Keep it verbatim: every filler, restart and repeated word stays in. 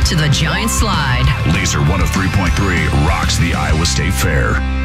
to the Giant Slide. Laser one oh three point three rocks the Iowa State Fair.